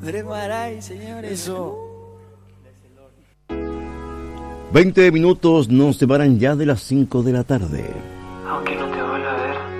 Dremaray, señores. Eso. 20 minutos nos separan ya de las 5 de la tarde. Aunque no te vuelva a ver.